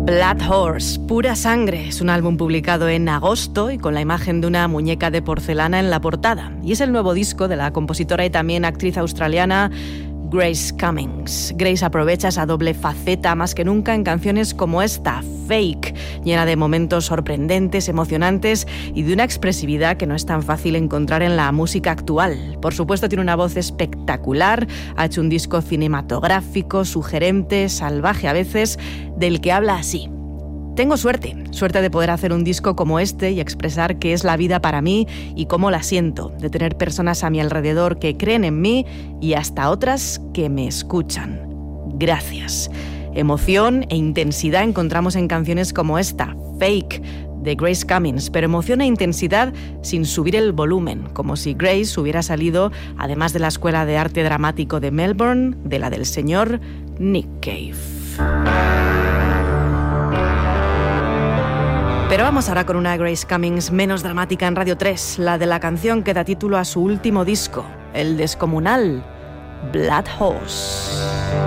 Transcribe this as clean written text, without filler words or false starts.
Blood Horse, Pura Sangre, es un álbum publicado en agosto y con la imagen de una muñeca de porcelana en la portada. Y es el nuevo disco de la compositora y también actriz australiana Grace Cummings. Grace aprovecha esa doble faceta más que nunca en canciones como esta, Fake, llena de momentos sorprendentes, emocionantes y de una expresividad que no es tan fácil encontrar en la música actual. Por supuesto, tiene una voz espectacular, ha hecho un disco cinematográfico, sugerente, salvaje a veces, del que habla así. Tengo suerte de poder hacer un disco como este y expresar qué es la vida para mí y cómo la siento, de tener personas a mi alrededor que creen en mí y hasta otras que me escuchan. Gracias. Emoción e intensidad encontramos en canciones como esta, Fake, de Grace Cummings, pero emoción e intensidad sin subir el volumen, como si Grace hubiera salido, además de la Escuela de Arte Dramático de Melbourne, de la del señor Nick Cave. Pero vamos ahora con una Grace Cummings menos dramática en Radio 3, la de la canción que da título a su último disco, el descomunal Blood Horse.